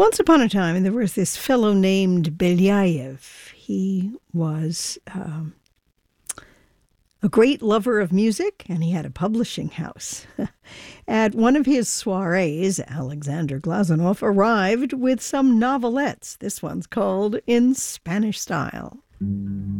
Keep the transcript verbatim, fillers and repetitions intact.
Once upon a time, there was this fellow named Belyayev. He was um, a great lover of music, and he had a publishing house. At one of his soirees, Alexander Glazunov arrived with some novelettes. This one's called In Spanish Style.